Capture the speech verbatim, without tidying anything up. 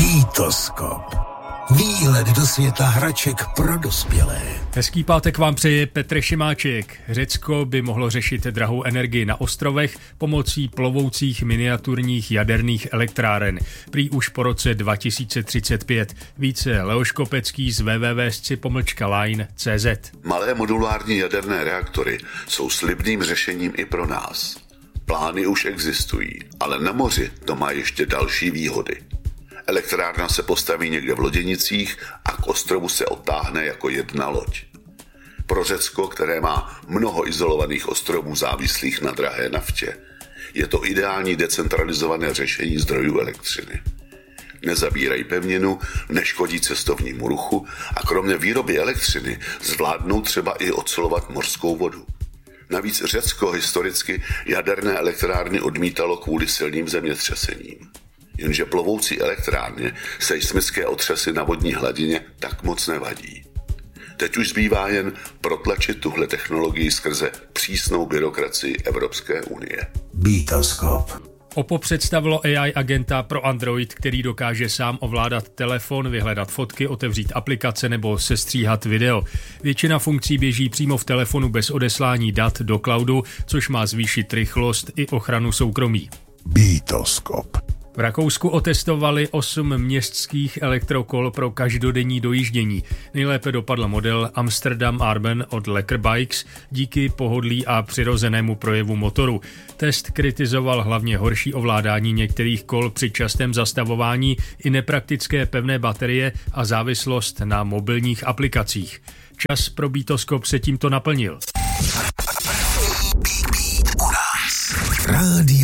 Bitoskop. Výhled do světa hraček pro dospělé. Hezký pátek vám přeje Petr Šimáček. Řecko by mohlo řešit drahou energii na ostrovech pomocí plovoucích miniaturních jaderných elektráren. Prý už po roce dva tisíce třicet pět. Více Leoš Kopecký z w w w tečka line tečka c z. Malé modulární jaderné reaktory jsou slibným řešením i pro nás. Plány už existují, ale na moři to má ještě další výhody. Elektrárna se postaví někde v Loděnicích a k ostrovu se odtáhne jako jedna loď. Pro Řecko, které má mnoho izolovaných ostrovů závislých na drahé naftě, je to ideální decentralizované řešení zdrojů elektřiny. Nezabírají pevninu, neškodí cestovnímu ruchu a kromě výroby elektřiny zvládnou třeba i ocelovat mořskou vodu. Navíc Řecko historicky jaderné elektrárny odmítalo kvůli silným zemětřesením. Jenže plovoucí elektrárně seismické otřesy na vodní hladině tak moc nevadí. Teď už zbývá jen protlačit tuhle technologii skrze přísnou byrokracii Evropské unie. Bitoskop. Oppo představilo A I agenta pro Android, který dokáže sám ovládat telefon, vyhledat fotky, otevřít aplikace nebo sestříhat video. Většina funkcí běží přímo v telefonu bez odeslání dat do cloudu, což má zvýšit rychlost i ochranu soukromí. Bitoskop. V Rakousku otestovali osm městských elektrokol pro každodenní dojíždění. Nejlépe dopadl model Amsterdam Arben od Lekker Bikes díky pohodlí a přirozenému projevu motoru. Test kritizoval hlavně horší ovládání některých kol při častém zastavování i nepraktické pevné baterie a závislost na mobilních aplikacích. Čas pro Bitoskop se tímto naplnil. Rádio